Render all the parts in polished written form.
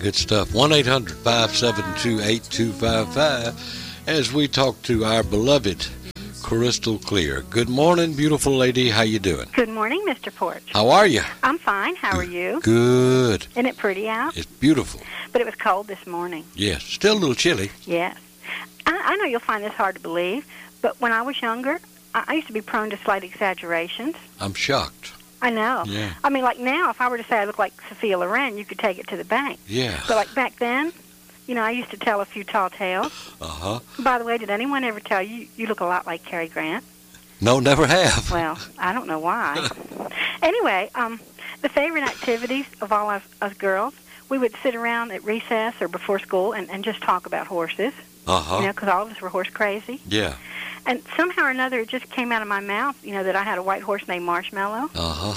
Good stuff. 1-800-572-8255 as we talk to our beloved Crystal Clear. Good morning, beautiful lady. How you doing? Good morning, Mr. Porch. How are you? I'm fine. How are you? Good. Isn't it pretty out? It's beautiful. But it was cold this morning. Yes. Still a little chilly. Yes. I know you'll find this hard to believe, but when I was younger, I used to be prone to slight exaggerations. I'm shocked. I know. Yeah. I mean, like now, if I were to say I look like Sophia Loren, you could take it to the bank. Yeah. But like back then, you know, I used to tell a few tall tales. Uh-huh. By the way, did anyone ever tell you you look a lot like Cary Grant? No, never have. Well, I don't know why. Anyway, the favorite activities of all us girls, we would sit around at recess or before school and just talk about horses. Uh-huh. You know, because all of us were horse crazy. Yeah. And somehow or another, it just came out of my mouth, you know, that I had a white horse named Marshmallow. Uh-huh.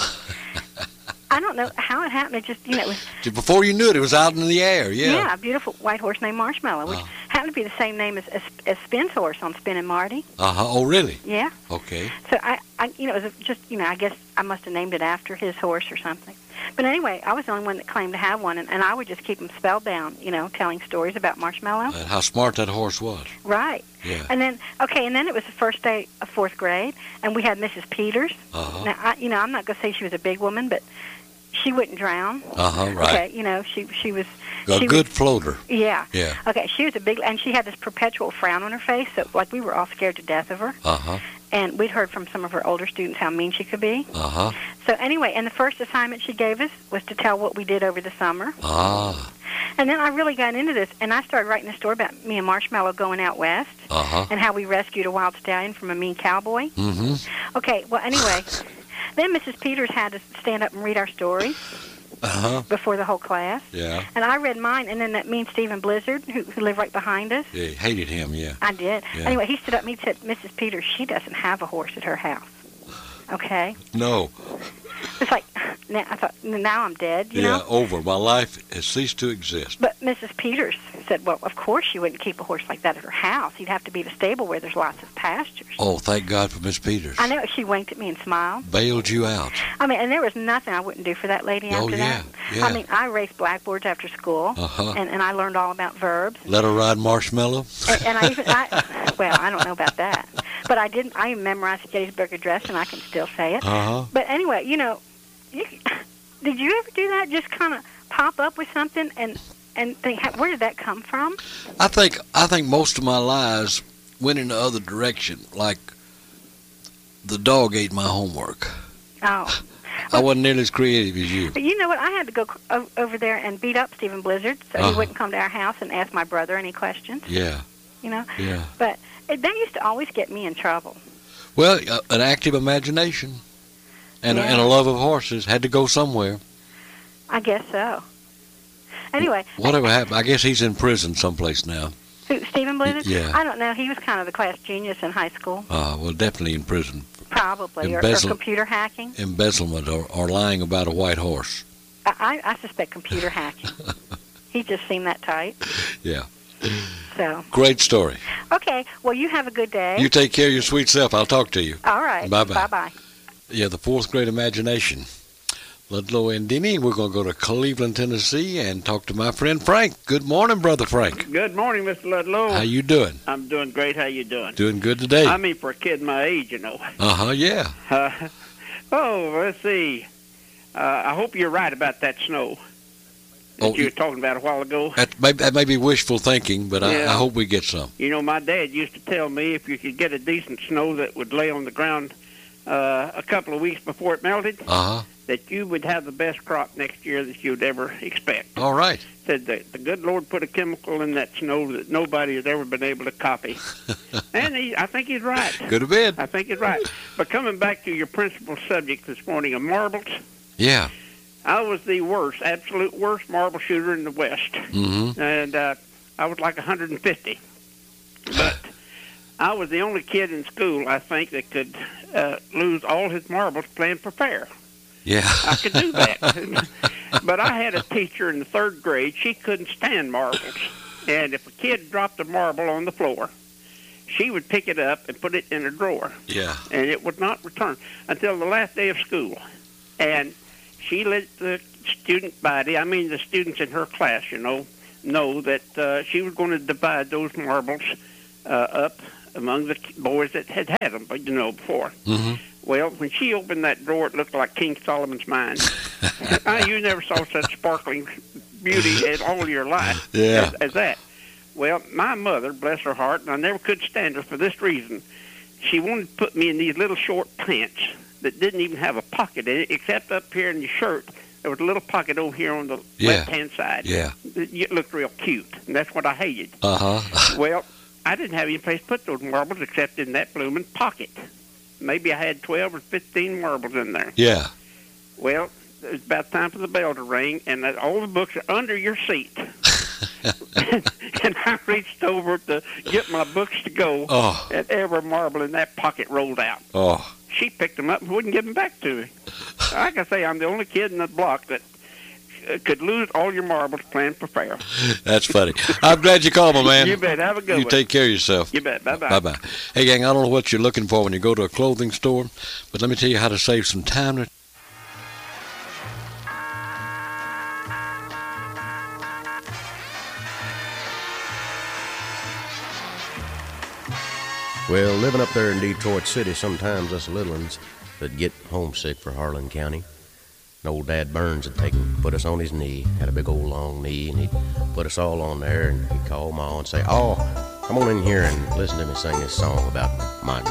I don't know how it happened. It just, you know, it was... Before you knew it, it was out in the air, yeah. Yeah, a beautiful white horse named Marshmallow, which happened to be the same name as Spin's horse on Spin and Marty. Uh-huh. Oh, really? Yeah. Okay. So, I you know, it was just, you know, I guess I must have named it after his horse or something. But anyway, I was the only one that claimed to have one, and I would just keep him spellbound, you know, telling stories about Marshmallow. How smart that horse was. Right. Yeah. And then, and then it was the first day of fourth grade, and we had Mrs. Peters. Uh-huh. Now, you know, I'm not going to say she was a big woman, but she wouldn't drown. Uh-huh, right. Okay, you know, she was... A good floater. Yeah. Yeah. Okay, she was a big... And she had this perpetual frown on her face, so, like, we were all scared to death of her. Uh-huh. And we'd heard from some of her older students how mean she could be. Uh-huh. So anyway, and the first assignment she gave us was to tell what we did over the summer. Ah. And then I really got into this, and I started writing a story about me and Marshmallow going out west. Uh-huh. And how we rescued a wild stallion from a mean cowboy. Mm-hmm. Okay, well, anyway, then Mrs. Peters had to stand up and read our stories. Uh-huh. Before the whole class. Yeah. And I read mine, and then that mean Stephen Blizzard, who lived right behind us. Yeah, hated him, yeah. I did. Yeah. Anyway, he stood up and he said, Mrs. Peters, she doesn't have a horse at her house. Okay? No. It's like, now, I thought, now I'm dead, you know? Yeah, over. My life has ceased to exist. But Mrs. Peters said, well, of course she wouldn't keep a horse like that at her house. He'd have to be at a stable where there's lots of pastures. Oh, thank God for Miss Peters. I know. She winked at me and smiled. Bailed you out. I mean, and there was nothing I wouldn't do for that lady after that. Yeah. I mean, I raced blackboards after school, and I learned all about verbs. Let her ride Marshmallow? And I even, well, I don't know about that. But I didn't. I memorized the Gettysburg Address, and I can still say it. Uh-huh. But anyway, you know, did you ever do that? Just kind of pop up with something and think, where did that come from? I think most of my lies went in the other direction. Like the dog ate my homework. Oh. I wasn't nearly as creative as you. But you know what? I had to go over there and beat up Stephen Blizzard so he wouldn't come to our house and ask my brother any questions. Yeah. You know? Yeah. But that used to always get me in trouble. Well, an active imagination and a love of horses had to go somewhere. I guess so. Anyway. Whatever happened, I guess he's in prison someplace now. Who, Stephen Blizzard? Yeah. I don't know. He was kind of the class genius in high school. Well, definitely in prison. Probably. Or computer hacking. Embezzlement or lying about a white horse. I suspect computer hacking. He just seemed that tight. Yeah. So. Great story. Okay. Well, you have a good day. You take care of your sweet self. I'll talk to you. All right. Bye-bye. Bye-bye. Yeah, the fourth grade imagination. Ludlow and Denny. We're going to go to Cleveland, Tennessee, and talk to my friend Frank. Good morning, Brother Frank. Good morning, Mr. Ludlow. How you doing? I'm doing great. How you doing? Doing good today. I mean, for a kid my age, you know. Yeah. Let's see. I hope you're right about that snow that you were talking about a while ago. That may be wishful thinking, but I hope we get some. You know, my dad used to tell me if you could get a decent snow that would lay on the ground a couple of weeks before it melted, that you would have the best crop next year that you'd ever expect. All right. Said that the good Lord put a chemical in that snow that nobody has ever been able to copy. And I think he's right. Could have been. I think he's right. But coming back to your principal subject this morning of marbles. Yeah. I was the absolute worst marble shooter in the West. Mm-hmm. And I was like 150. But I was the only kid in school, I think, that could lose all his marbles playing for fair. Yeah. I could do that. But I had a teacher in the third grade. She couldn't stand marbles. And if a kid dropped a marble on the floor, she would pick it up and put it in a drawer. Yeah. And it would not return until the last day of school. And she let the student body, I mean the students in her class, know that she was going to divide those marbles up among the boys that had them, before. Mm-hmm. Well, when she opened that drawer, it looked like King Solomon's mine. You never saw such sparkling beauty in all your life as that. Well, my mother, bless her heart, and I never could stand her for this reason. She wanted to put me in these little short pants that didn't even have a pocket in it, except up here in your shirt. There was a little pocket over here on the left-hand side. Yeah. It looked real cute, and that's what I hated. Uh-huh. Well, I didn't have any place to put those marbles except in that blooming pocket. Maybe I had 12 or 15 marbles in there. Yeah. Well, it was about time for the bell to ring, and all the books are under your seat. And I reached over to get my books to go, and every marble in that pocket rolled out. Oh. She picked them up and wouldn't give them back to me. Like I say, I'm the only kid in the block that could lose all your marbles playing for fair. That's funny. I'm glad you called, my man. You bet. Have a good one. You take care of yourself. You bet. Bye-bye. Bye-bye. Hey, gang, I don't know what you're looking for when you go to a clothing store, but let me tell you how to save some time. Well, living up there in Detroit City, sometimes us little ones that get homesick for Harlan County. And old Dad Burns had put us on his knee, had a big old long knee, and he'd put us all on there, and he'd call Ma and say, "Oh, come on in here and listen to me sing this song about my